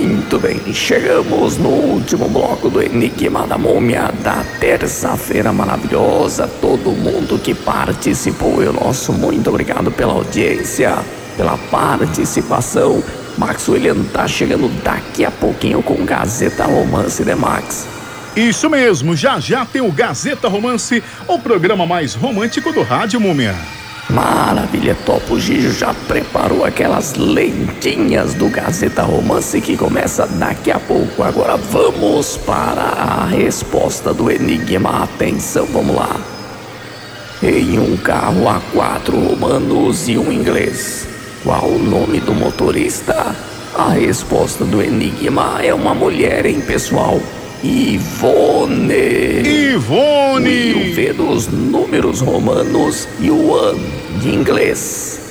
Muito bem, chegamos no último bloco do Enigma da Múmia da terça-feira maravilhosa. Todo mundo que participou, eu nosso muito obrigado pela audiência, pela participação. Max William tá chegando daqui a pouquinho com Gazeta Romance, né, Max? Isso mesmo, já já tem o Gazeta Romance, o programa mais romântico do rádio, Múmia. Maravilha, Topo Gigio já preparou aquelas lentinhas do Gazeta Romance que começa daqui a pouco. Agora vamos para a resposta do enigma. Atenção, vamos lá. Em um carro há 4 romanos e um inglês. Qual o nome do motorista? A resposta do enigma é uma mulher, hein, pessoal? Ivone. Ivone! O I, o V dos números romanos e o AN de inglês.